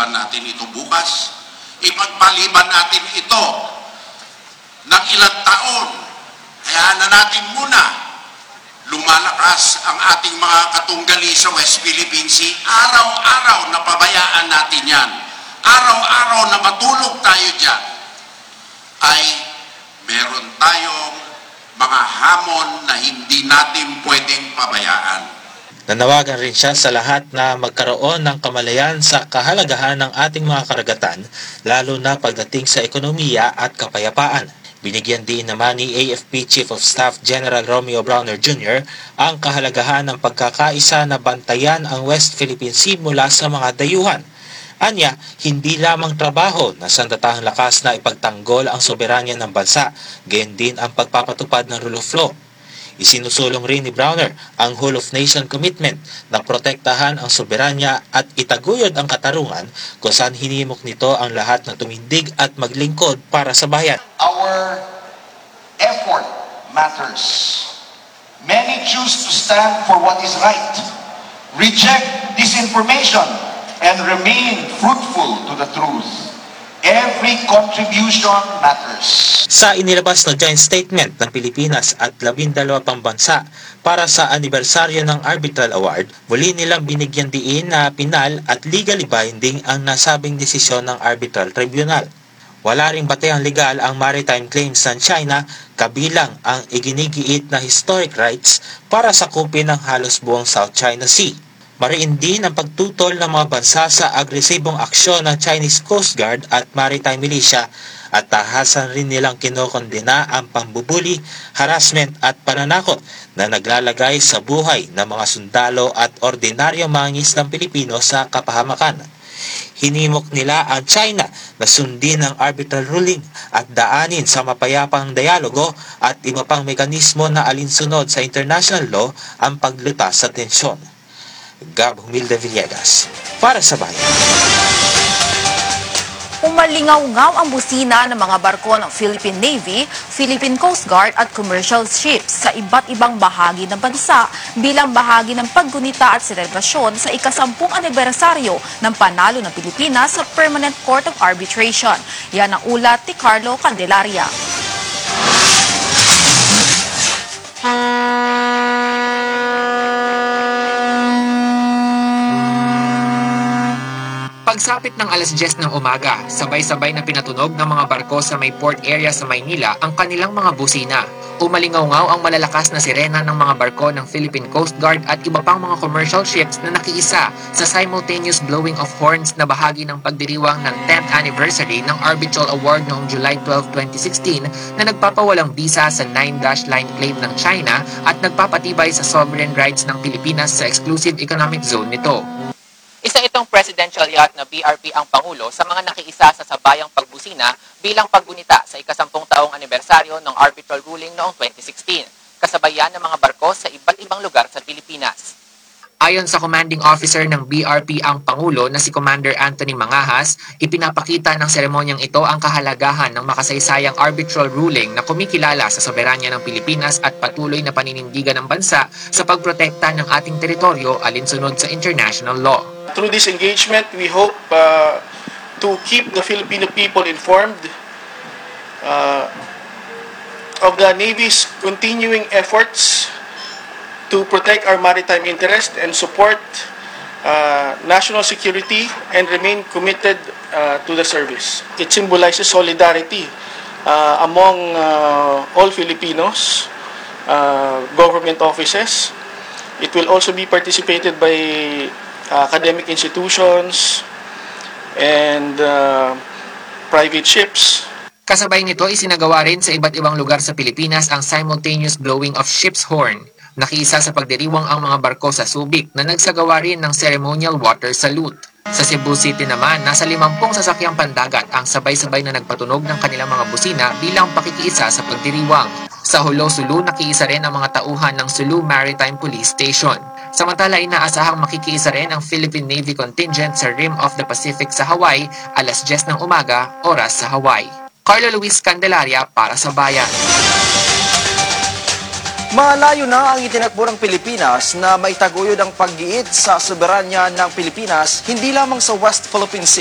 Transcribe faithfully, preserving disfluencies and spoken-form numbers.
ipagpaliban natin ito bukas. Ipagpaliban natin ito ng ilang taon. Hayaan na natin muna lumalakas ang ating mga katunggali sa West Philippine Sea. Araw-araw na pabayaan natin yan. Araw-araw na matulog tayo dyan. Ay meron tayong mga hamon na hindi natin pwedeng pabayaan. Nanawagan rin siya sa lahat na magkaroon ng kamalayan sa kahalagahan ng ating mga karagatan, lalo na pagdating sa ekonomiya at kapayapaan. Binigyan din naman ni A F P Chief of Staff General Romeo Browner Junior ang kahalagahan ng pagkakaisa na bantayan ang West Philippine Sea mula sa mga dayuhan. Anya, hindi lamang trabaho na sandatahang lakas na ipagtanggol ang soberanya ng bansa, gayon din ang pagpapatupad ng rule of law. Isinusulong rin ni Browner ang Whole of Nation commitment na protektahan ang soberanya at itaguyod ang katarungan kung saan hinimok nito ang lahat na tumindig at maglingkod para sa bayan. Our effort matters. Many choose to stand for what is right, reject disinformation, and remain fruitful to the truth. Every contribution matters. Sa inilabas na joint statement ng Pilipinas at labindalawa pang bansa para sa anibersaryo ng Arbitral Award, muli nilang binigyan diin na pinal at legally binding ang nasabing desisyon ng Arbitral Tribunal. Wala ring batayang legal ang maritime claims ng China, kabilang ang iginigiit na historic rights para sakupin ang halos buong South China Sea. Mariin din ang pagtutol ng mga bansa sa agresibong aksyon ng Chinese Coast Guard at Maritime Militia at tahasan rin nilang kinokondena ang pambubuli, harassment at pananakot na naglalagay sa buhay ng mga sundalo at ordinaryong mga ngislang Pilipino sa kapahamakan. Hinimok nila ang China na sundin ang arbitral ruling at daanin sa mapayapang dialogo at iba pang mekanismo na alinsunod sa international law ang paglutas sa tensyon. Gab Humilde Villegas, para sa Bayan. Umalingaw-ngaw ang busina ng mga barko ng Philippine Navy, Philippine Coast Guard at commercial ships sa iba't ibang bahagi ng bansa bilang bahagi ng paggunita at selebrasyon sa ikasampung anibersaryo ng panalo ng Pilipinas sa Permanent Court of Arbitration. Yan ang ulat ni Carlo Candelaria. Pagsapit ng alas diyes ng umaga, sabay-sabay na pinatunog ng mga barko sa may port area sa Maynila ang kanilang mga busina. Umalingaw-ngaw ang malalakas na sirena ng mga barko ng Philippine Coast Guard at iba pang mga commercial ships na nakiisa sa simultaneous blowing of horns na bahagi ng pagdiriwang ng tenth anniversary ng Arbitral Award noong July twelfth, twenty sixteen na nagpapawalang bisa sa nine dash line claim ng China at nagpapatibay sa sovereign rights ng Pilipinas sa exclusive economic zone nito. Isa itong presidential yacht na B R P ang Pangulo sa mga nakiisa sa sabayang pagbusina bilang paggunita sa ikasampung taong anibersaryo ng arbitral ruling noong twenty sixteen, kasabay yan ng mga barko sa iba't ibang lugar sa Pilipinas. Ayon sa commanding officer ng B R P ang Pangulo na si Commander Anthony Mangahas, ipinapakita ng seremonyang ito ang kahalagahan ng makasaysayang arbitral ruling na kumikilala sa soberanya ng Pilipinas at patuloy na paninindigan ng bansa sa pagprotekta ng ating teritoryo alinsunod sa international law. Through this engagement, we hope uh, to keep the Filipino people informed uh, of the Navy's continuing efforts to protect our maritime interest and support uh, national security and remain committed uh, to the service. It symbolizes solidarity uh, among uh, all Filipinos, uh, government offices. It will also be participated by uh, academic institutions and uh, private ships. Kasabay nito, isinagawa rin sa iba't ibang lugar sa Pilipinas ang simultaneous blowing of ship's horn. Nakiisa sa pagdiriwang ang mga barko sa Subic na nagsagawa rin ng ceremonial water salute. Sa Cebu City naman, nasa limampung sasakyang pandagat ang sabay-sabay na nagpatunog ng kanilang mga busina bilang pakikiisa sa pagdiriwang. Sa Hulo, Sulu, nakiisa rin ang mga tauhan ng Sulu Maritime Police Station. Samantala, inaasahang makikiisa rin ang Philippine Navy contingent sa Rim of the Pacific sa Hawaii, alas diyes ng umaga, oras sa Hawaii. Carlo Luis Candelaria para sa Bayan. Malayo na ang itinakbo ng Pilipinas na maitaguyod ang pag-iit sa soberanya ng Pilipinas hindi lamang sa West Philippine Sea